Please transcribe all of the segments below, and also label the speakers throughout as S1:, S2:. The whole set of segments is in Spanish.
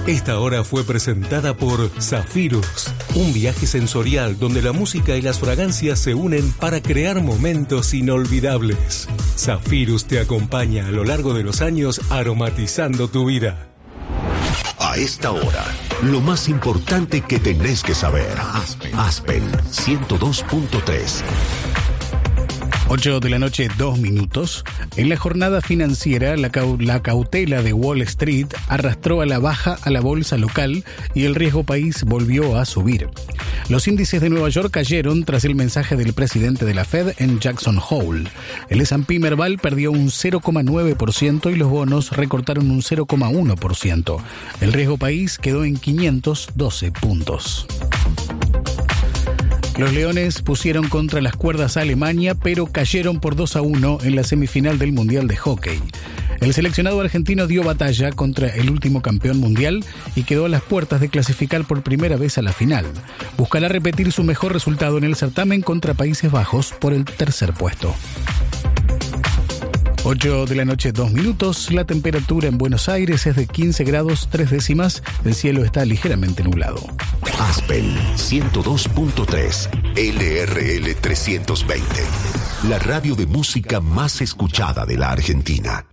S1: Esta hora fue presentada por Zafirus, un viaje sensorial donde la música y las fragancias se unen para crear momentos inolvidables. Zafirus te acompaña a lo largo de los años aromatizando tu vida.
S2: A esta hora, lo más importante que tenés que saber. Aspen 102.3.
S3: 8 de la noche, 2 minutos. En la jornada financiera, la cautela de Wall Street arrastró a la baja a la bolsa local y el riesgo país volvió a subir. Los índices de Nueva York cayeron tras el mensaje del presidente de la Fed en Jackson Hole. El S&P Merval perdió un 0,9% y los bonos recortaron un 0,1%. El riesgo país quedó en 512 puntos. Los Leones pusieron contra las cuerdas a Alemania, pero cayeron por 2-1 en la semifinal del Mundial de Hockey. El seleccionado argentino dio batalla contra el último campeón mundial y quedó a las puertas de clasificar por primera vez a la final. Buscará repetir su mejor resultado en el certamen contra Países Bajos por el tercer puesto. 8 de la noche, 2 minutos. La temperatura en Buenos Aires es de 15 grados 3 décimas. El cielo está ligeramente nublado.
S2: Aspen 102.3 LRL 320. La radio de música más escuchada de la Argentina.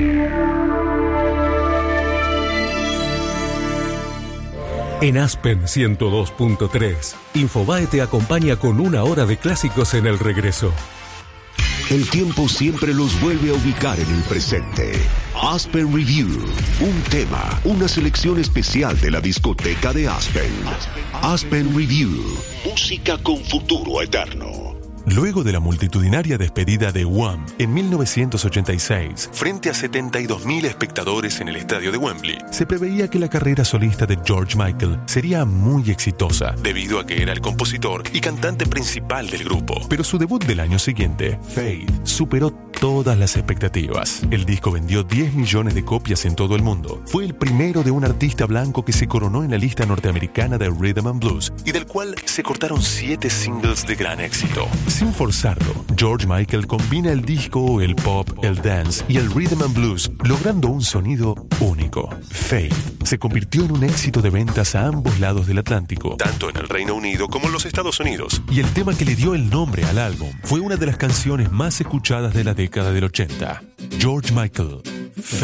S1: En Aspen 102.3, Infobae te acompaña con una hora de clásicos en el regreso.
S2: El tiempo siempre los vuelve a ubicar en el presente. Aspen Review, un tema, una selección especial de la discoteca de Aspen. Aspen Review, música con futuro eterno.
S4: Luego de la multitudinaria despedida de Wham en 1986, frente a 72.000 espectadores en el estadio de Wembley, se preveía que la carrera solista de George Michael sería muy exitosa, debido a que era el compositor y cantante principal del grupo. Pero su debut del año siguiente, Faith, superó todas las expectativas. El disco vendió 10 millones de copias en todo el mundo. Fue el primero de un artista blanco que se coronó en la lista norteamericana de Rhythm and Blues y del cual se cortaron 7 singles de gran éxito. Sin forzarlo, George Michael combina el disco, el pop, el dance y el rhythm and blues, logrando un sonido único. Faith se convirtió en un éxito de ventas a ambos lados del Atlántico, tanto en el Reino Unido como en los Estados Unidos. Y el tema que le dio el nombre al álbum fue una de las canciones más escuchadas de la década del 80. George Michael, Faith.